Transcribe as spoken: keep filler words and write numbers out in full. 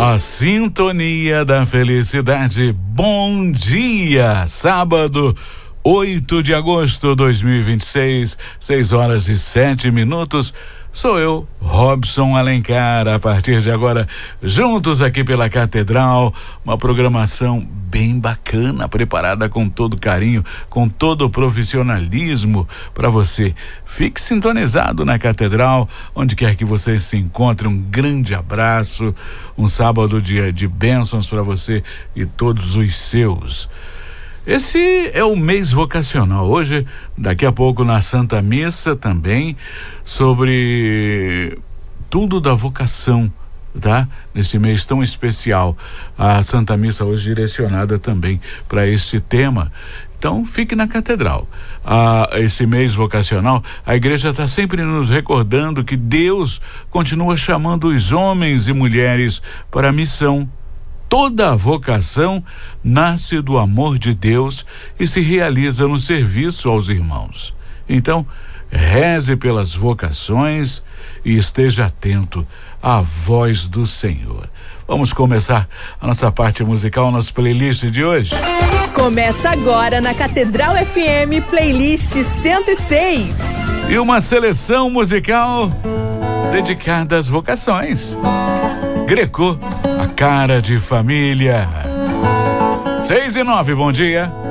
A sintonia da felicidade. Bom dia, sábado, oito de agosto de dois mil e vinte e seis, seis horas e sete minutos. Sou eu, Robson Alencar, a partir de agora, juntos aqui pela Catedral, uma programação bem bacana, preparada com todo carinho, com todo o profissionalismo para você. Fique sintonizado na Catedral, onde quer que você se encontre. Um grande abraço, um sábado de, de bênçãos para você e todos os seus. Esse é o mês vocacional. Hoje, daqui a pouco na Santa Missa também, sobre tudo da vocação, tá? Nesse mês tão especial. A Santa Missa hoje direcionada também para este tema. Então, fique na Catedral. Ah, esse mês vocacional, a igreja está sempre nos recordando que Deus continua chamando os homens e mulheres para a missão. Toda vocação nasce do amor de Deus e se realiza no serviço aos irmãos. Então, reze pelas vocações e esteja atento à voz do Senhor. Vamos começar a nossa parte musical, nossa playlist de hoje. Começa agora na Catedral F M, playlist cento e seis. E uma seleção musical dedicada às vocações. Greco, a cara de família. Seis e nove, bom dia.